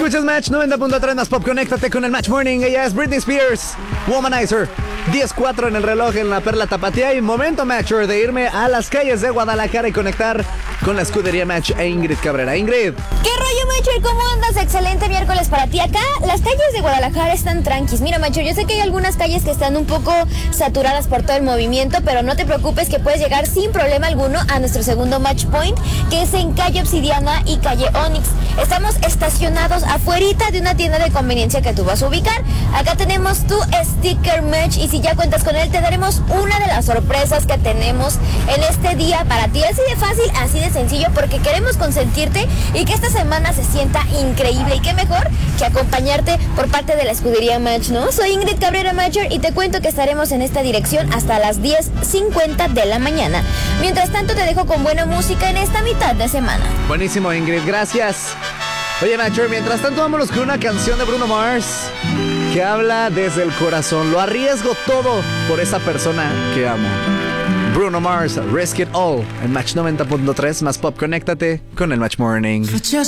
Escuchas Match 90.3 más Pop. Conéctate con el Match Morning. Ella es Britney Spears, Womanizer. 10:04 en el reloj en la Perla Tapatía. Y momento, Matcher, de irme a las calles de Guadalajara y conectar con la escudería Match e Ingrid Cabrera. Ingrid. ¿Qué rollo, Matcher? ¿Cómo andas? Excelente miércoles para ti. Acá las calles de Guadalajara están tranquis. Mira, Matcher, yo sé que hay algunas calles que están un poco saturadas por todo el movimiento, pero no te preocupes que puedes llegar sin problema alguno a nuestro segundo Match Point, que es en calle Obsidiana y calle Onyx. Estamos estacionados afuerita de una tienda de conveniencia que tú vas a ubicar. Acá tenemos tu sticker Match y si ya cuentas con él te daremos una de las sorpresas que tenemos en este día para ti. Así de fácil, así de sencillo, porque queremos consentirte y que esta semana se sienta increíble. Y qué mejor que acompañarte por parte de la escudería Match, ¿no? Soy Ingrid Cabrera Matcher y te cuento que estaremos en esta dirección hasta las 10:50 de la mañana. Mientras tanto te dejo con buena música en esta mitad de semana. Buenísimo, Ingrid, gracias. Oye, Matcher, mientras tanto vámonos con una canción de Bruno Mars que habla desde el corazón. Lo arriesgo todo por esa persona que amo. Bruno Mars, Risk It All en Match 90.3 más Pop. Conéctate con el Match Morning.